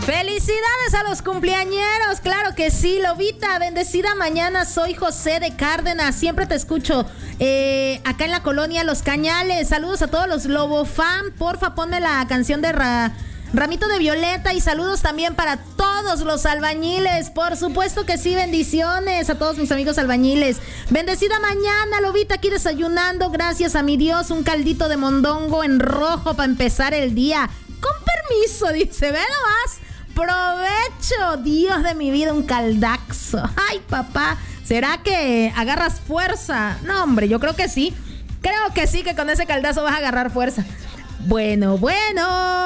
Felicidades a los cumpleañeros, claro que sí. Lobita, bendecida mañana. Soy José de Cárdenas, siempre te escucho acá en la colonia Los Cañales. Saludos a todos los Lobo Fan. Porfa, ponme la canción de Ramito de Violeta. Y saludos también para todos los albañiles. Por supuesto que sí, bendiciones a todos mis amigos albañiles. Bendecida mañana, Lobita, aquí desayunando. Gracias a mi Dios, un caldito de mondongo en rojo para empezar el día. Con permiso, dice, ve nomás. Provecho, Dios de mi vida, un caldaxo. Ay, papá, ¿será que agarras fuerza? No, hombre, yo creo que sí. Creo que sí, que con ese caldazo vas a agarrar fuerza. Bueno.